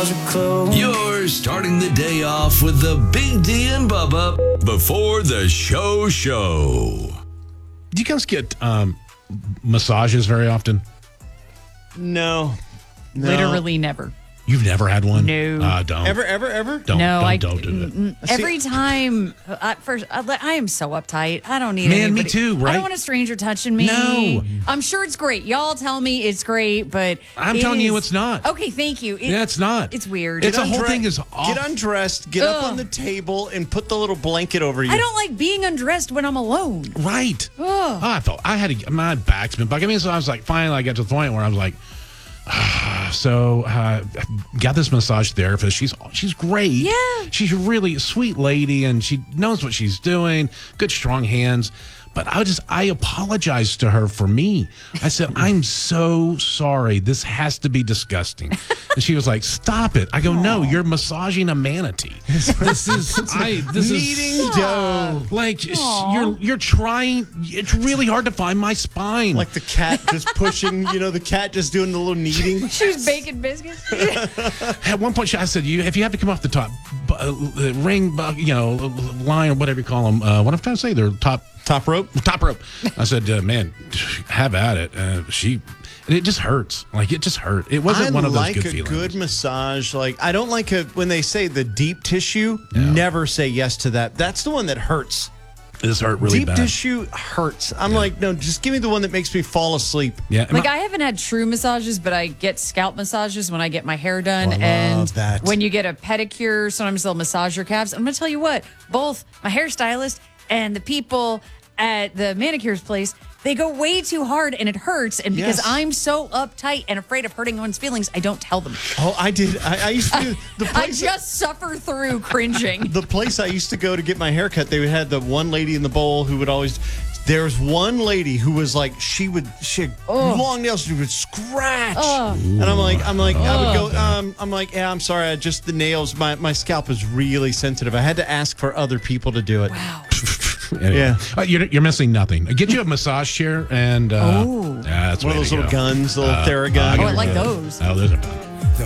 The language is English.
logical. You're starting the day off with the Big D and Bubba before the show. Do you guys get massages very often? No. Literally never. You've never had one? No. Don't. Ever? Don't, No, don't do it. Every time, I am so uptight. I don't need Man, anybody. me too, right? I don't want a stranger touching me. No. I'm sure it's great. Y'all tell me it's great, but I'm telling you it's not. Okay, thank you. Yeah, it's not. It's weird. It's the whole thing is off. Get undressed, get up on the table, and put the little blanket over you. I don't like being undressed when I'm alone. Right. Oh, I had to, my back's been bugging me. So I was like, finally, I got to the point where I was like, got this massage therapist. She's great. Yeah. She's a really sweet lady, and she knows what she's doing. Good, strong hands. But I apologized to her for me. I said, I'm so sorry. This has to be disgusting. And she was like, stop it. I go, no, you're massaging a manatee. This is Kneading dough. Like you're trying. It's really hard to find my spine. Like the cat just pushing, the cat just doing the little kneading. She was baking biscuits. At one point, I said, if you have to come off the top ring, line or whatever you call them, what I'm trying to say, they're top rope. I said, man, have at it. And it just hurts. Like, it just hurt. It wasn't one of those good feelings. I like a good massage. Like, I don't like when they say the deep tissue. Yeah. Never say yes to that. That's the one that hurts. This hurt really bad. Deep tissue hurts. I'm like, no, just give me the one that makes me fall asleep. Yeah. Like, I haven't had true massages, but I get scalp massages when I get my hair done. I and love that. When you get a pedicure, sometimes they'll massage your calves. I'm going to tell you what, both my hairstylist and the people at the manicures place, they go way too hard and it hurts. And because I'm so uptight and afraid of hurting anyone's feelings, I don't tell them. Oh, I did. I used to do the place. I just suffer through cringing. The place I used to go to get my hair cut, they had the one lady in the bowl who would always. There's one lady who was like, she had long nails, she would scratch. And I'm like, I would go, I'm like, yeah, I'm sorry, the nails, my scalp is really sensitive. I had to ask for other people to do it. Wow. Anyway. Yeah. You're missing nothing. Get you a massage chair and that's one of those little guns, little Theragun. I like those. Oh, those are fun.